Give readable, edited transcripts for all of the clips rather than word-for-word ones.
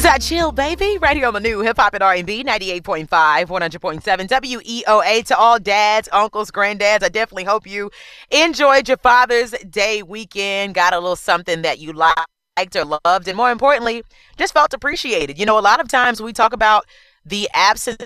Chill, baby. Right here on the new Hip Hop and R&B, 98.5, 100.7 WEOA. To all dads, uncles, granddads, I definitely hope you enjoyed your Father's Day weekend, got a little something that you liked or loved, and more importantly, just felt appreciated. You know, a lot of times we talk about the absence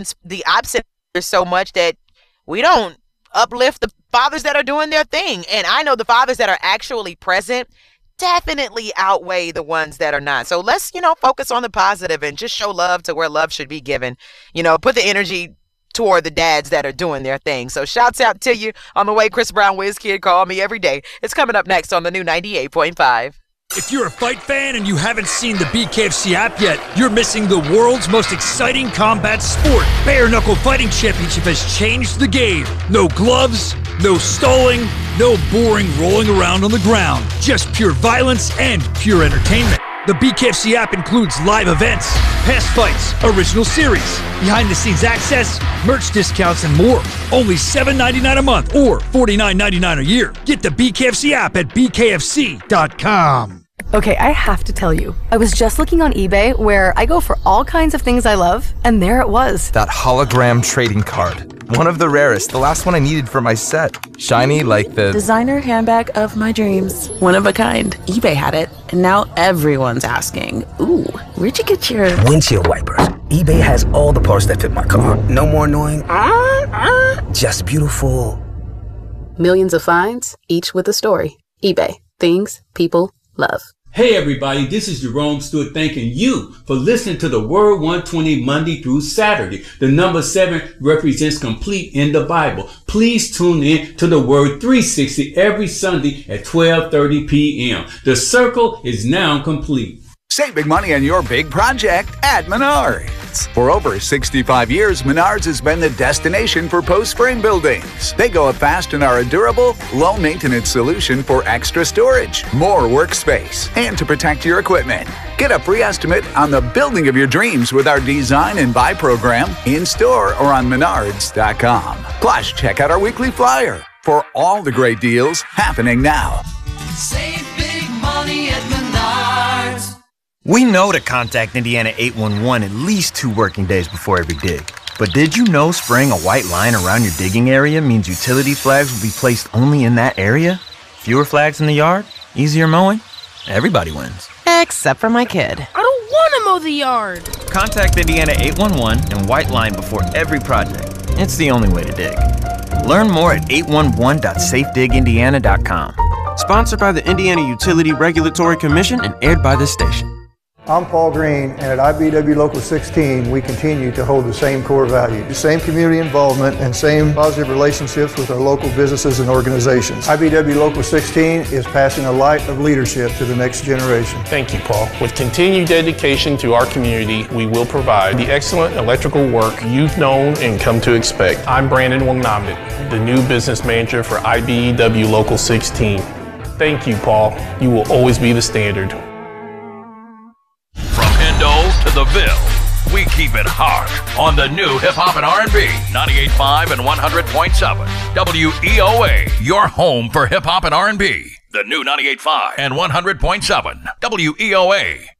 so much that we don't uplift the fathers that are doing their thing. And I know the fathers that are actually present definitely outweigh the ones that are not. So let's, focus on the positive and just show love to where love should be given. Put the energy toward the dads that are doing their thing. So shouts out to you. On the way, Chris Brown, WizKid, Call Me Every Day. It's coming up next on the new 98.5. If you're a fight fan and you haven't seen the BKFC app yet, you're missing the world's most exciting combat sport. Bare Knuckle Fighting Championship has changed the game. No gloves, no stalling, no boring rolling around on the ground. Just pure violence and pure entertainment. The BKFC app includes live events, past fights, original series, behind-the-scenes access, merch discounts, and more. Only $7.99 a month or $49.99 a year. Get the BKFC app at bkfc.com. Okay, I have to tell you, I was just looking on eBay where I go for all kinds of things I love, and there it was. That hologram trading card. One of the rarest, the last one I needed for my set. Shiny like the designer handbag of my dreams. One of a kind. eBay had it, and now everyone's asking, ooh, where'd you get your windshield wipers? eBay has all the parts that fit my car. No more annoying, just beautiful. Millions of finds, each with a story. eBay. Things people love. Hey everybody, this is Jerome Stewart thanking you for listening to the Word 120 Monday through Saturday. The number 7 represents complete in the Bible. Please tune in to the Word 360 every Sunday at 12:30 p.m. The circle is now complete. Save big money on your big project at Menards. For over 65 years, Menards has been the destination for post-frame buildings. They go up fast and are a durable, low-maintenance solution for extra storage, more workspace, and to protect your equipment. Get a free estimate on the building of your dreams with our Design and Buy program in-store or on Menards.com. Plus, check out our weekly flyer for all the great deals happening now. Save big money at Menards. We know to contact Indiana 811 at least 2 working days before every dig. But did you know spraying a white line around your digging area means utility flags will be placed only in that area? Fewer flags in the yard? Easier mowing? Everybody wins. Except for my kid. I don't want to mow the yard. Contact Indiana 811 and white line before every project. It's the only way to dig. Learn more at 811.safedigindiana.com. Sponsored by the Indiana Utility Regulatory Commission and aired by this station. I'm Paul Green, and at IBEW Local 16, we continue to hold the same core values, the same community involvement, and same positive relationships with our local businesses and organizations. IBEW Local 16 is passing a light of leadership to the next generation. Thank you, Paul. With continued dedication to our community, we will provide the excellent electrical work you've known and come to expect. I'm Brandon Wangnamit, the new business manager for IBEW Local 16. Thank you, Paul. You will always be the standard. To the Ville, we keep it hard on the new Hip Hop and R&B, 98.5 and 100.7 WEOA, your home for hip hop and R&B. The new 98.5 and 100.7 WEOA.